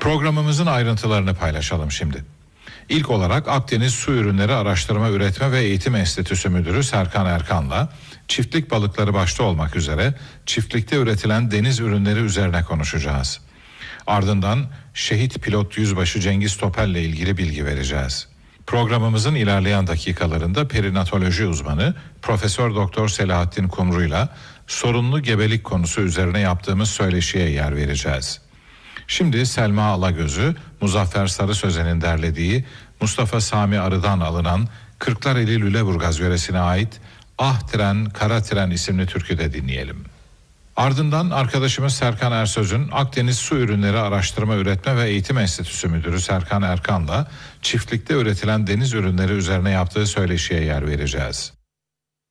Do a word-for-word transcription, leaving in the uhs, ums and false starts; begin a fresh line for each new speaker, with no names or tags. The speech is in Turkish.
Programımızın ayrıntılarını paylaşalım şimdi. İlk olarak Akdeniz Su Ürünleri Araştırma, Üretme ve Eğitim Enstitüsü Müdürü Serkan Erkan'la çiftlik balıkları başta olmak üzere çiftlikte üretilen deniz ürünleri üzerine konuşacağız. Ardından Şehit Pilot Yüzbaşı Cengiz Topel'le ilgili bilgi vereceğiz. Programımızın ilerleyen dakikalarında perinatoloji uzmanı Profesör Doktor Selahattin Kumru'yla sorunlu gebelik konusu üzerine yaptığımız söyleşiye yer vereceğiz. Şimdi Selma Alagöz'ü, Muzaffer Sarı Sözen'in derlediği Mustafa Sami Arı'dan alınan Kırklareli Lüleburgaz yöresine ait Ah Tren Kara Tren isimli türküde dinleyelim. Ardından arkadaşımız Serkan Ersöz'ün Akdeniz Su Ürünleri Araştırma, Üretme ve Eğitim Enstitüsü Müdürü Serkan Erkan'la çiftlikte üretilen deniz ürünleri üzerine yaptığı söyleşiye yer vereceğiz.